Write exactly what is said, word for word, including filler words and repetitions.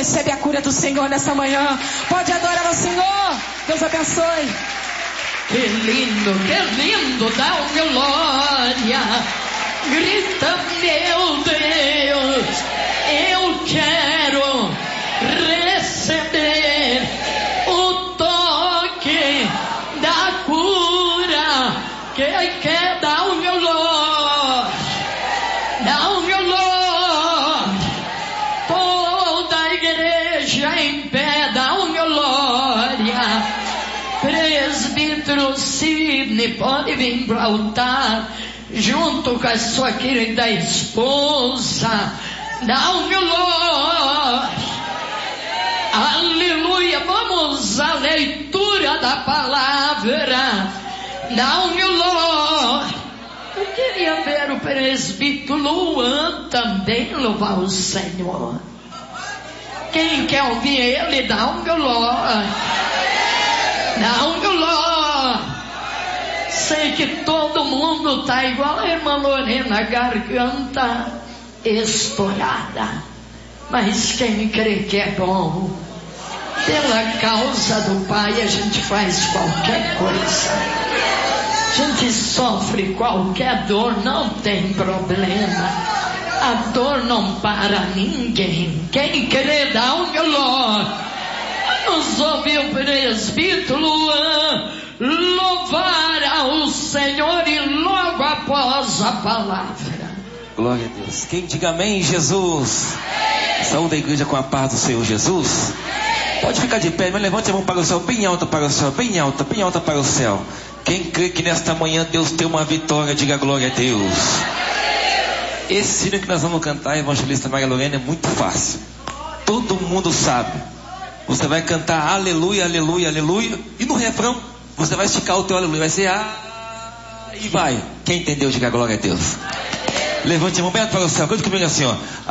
receber a cura do Senhor nessa manhã. Pode adorar ao Senhor. Deus abençoe. Que lindo, que lindo, dá uma glória. Grita, meu Deus, eu quero receber o toque da cura. Quem quer dar um glória, dá um glória. Toda a igreja em pé, dá um glória. Presbítero Sidney, pode vir para o altar, junto com a sua querida esposa, dá um glória. Aleluia, vamos à leitura da palavra, dá um glória. Eu queria ver o presbítero Luan também louvar o Senhor. Quem quer ouvir ele, dá um glória. Dá um glória. Sei que todo mundo tá igual a irmã Lorena, garganta estourada. Mas quem crê que é bom, pela causa do Pai a gente faz qualquer coisa. A gente sofre qualquer dor, não tem problema. A dor não para ninguém. Quem crê dá um glória. Vamos ouvir o presbítero Luan louvar ao Senhor e logo após a palavra. Glória a Deus. Quem diga amém, Jesus. Saúde da igreja com a paz do Senhor Jesus. Pode ficar de pé, mas levante a mão para o céu, bem alta para o céu, bem alta, bem alta para o céu. Quem crê que nesta manhã Deus tem uma vitória, diga glória a Deus. Esse hino que nós vamos cantar, evangelista Maria Lorena, é muito fácil. Todo mundo sabe. Você vai cantar aleluia, aleluia, aleluia. E no refrão, você vai esticar o teu aleluia. Vai ser ah, e vai. Quem entendeu, diga glória a Deus. Levante a mão bem para o céu. Cante comigo assim, ó.